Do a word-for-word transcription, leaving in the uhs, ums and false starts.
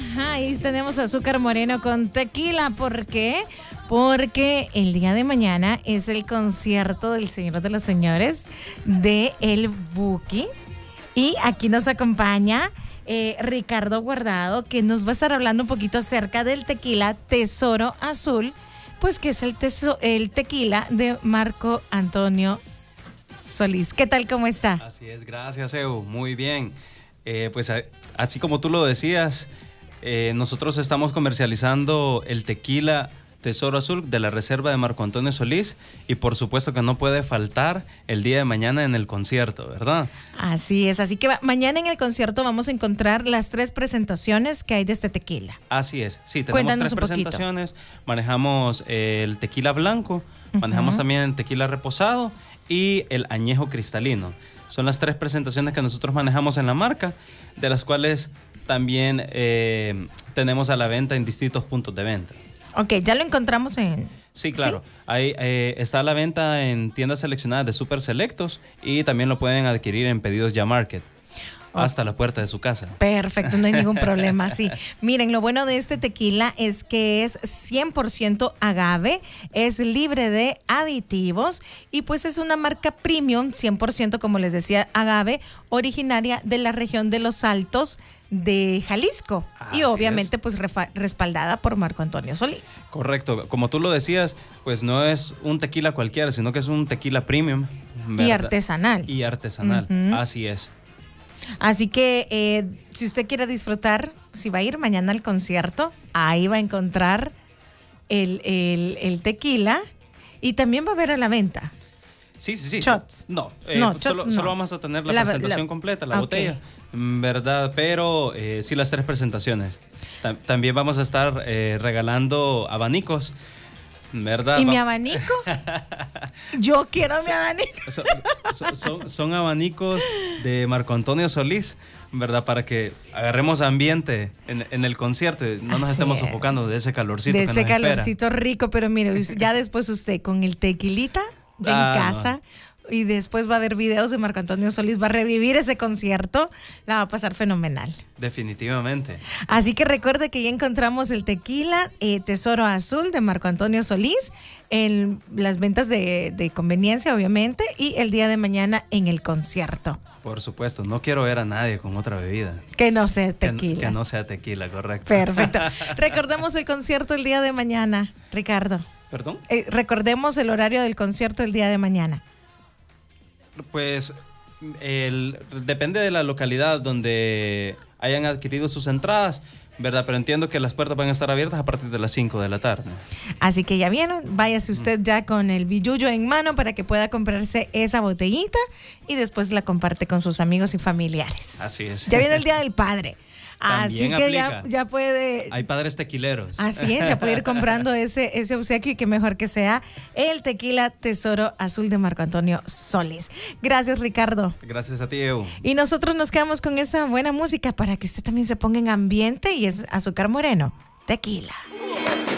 Ajá, ahí tenemos azúcar moreno con tequila. ¿Por qué? Porque el día de mañana es el concierto del Señor de los Señores de El Buki. Y aquí nos acompaña eh, Ricardo Guardado, que nos va a estar hablando un poquito acerca del tequila Tesoro Azul, pues que es el, teso, el tequila de Marco Antonio Solís. ¿Qué tal? ¿Cómo está? Así es, gracias, Evo. Muy bien. Eh, pues a, así como tú lo decías, eh, nosotros estamos comercializando el tequila Tesoro Azul de la reserva de Marco Antonio Solís y por supuesto que no puede faltar el día de mañana en el concierto, ¿verdad? Así es, así que va, mañana en el concierto vamos a encontrar las tres presentaciones que hay de este tequila. Así es, sí, tenemos Cuéntanos tres un presentaciones, manejamos eh, el tequila blanco, uh-huh. manejamos también el tequila reposado y el añejo cristalino. Son las tres presentaciones que nosotros manejamos en la marca, de las cuales también eh, tenemos a la venta en distintos puntos de venta. Ok, ya lo encontramos en... Sí, claro. ¿Sí? Ahí eh, está a la venta en tiendas seleccionadas de Super Selectos y también lo pueden adquirir en Pedidos Ya Market. Oh. Hasta la puerta de su casa. Perfecto, no hay ningún problema, sí. Miren, lo bueno de este tequila es que es cien por ciento agave, es libre de aditivos y pues es una marca premium, cien por ciento, como les decía, agave, originaria de la región de Los Altos de Jalisco. Así y obviamente es. pues refa- respaldada por Marco Antonio Solís. Correcto, como tú lo decías, pues no es un tequila cualquiera, sino que es un tequila premium, ¿verdad? Y artesanal. Y artesanal, uh-huh. Así es. Así que eh, si usted quiere disfrutar, si va a ir mañana al concierto, ahí va a encontrar el, el, el tequila y también va a haber a la venta. Sí, sí, sí. Shots. No, eh, no solo, shots, solo no. vamos a tener la, la presentación la, completa, la okay. botella, ¿verdad? Pero eh, sí las tres presentaciones. Ta- también vamos a estar eh, regalando abanicos, ¿verdad? ¿Y mi abanico? Yo quiero mi abanico. Son, son, son, son abanicos de Marco Antonio Solís, ¿verdad? Para que agarremos ambiente en, en el concierto y no nos Así estemos es. sofocando de ese calorcito de que ese nos calorcito espera. rico, pero mire, ya después usted con el tequilita ya ah, en casa no. y después va a ver videos de Marco Antonio Solís, va a revivir ese concierto, la va a pasar fenomenal. Definitivamente. Así que recuerde que ya encontramos el tequila eh, Tesoro Azul de Marco Antonio Solís en las ventas de, de conveniencia, obviamente, y el día de mañana en el concierto. Por supuesto, no quiero ver a nadie con otra bebida. Que no sea tequila. Que, que no sea tequila, correcto. Perfecto. Recordemos el concierto el día de mañana, Ricardo. ¿Perdón? Eh, recordemos el horario del concierto el día de mañana. Pues el, depende de la localidad donde hayan adquirido sus entradas, ¿verdad? Pero entiendo que las puertas van a estar abiertas a partir de las cinco de la tarde. Así que ya vieron, váyase usted ya con el billuyo en mano para que pueda comprarse esa botellita y después la comparte con sus amigos y familiares. Así es. Ya viene el Día del Padre. También Así que aplica. ya, ya puede... Hay padres tequileros. Así es, ya puede ir comprando ese, ese obsequio y que mejor que sea el tequila Tesoro Azul de Marco Antonio Solís. Gracias, Ricardo. Gracias a ti, Evo. Y nosotros nos quedamos con esa buena música para que usted también se ponga en ambiente y es azúcar moreno, tequila.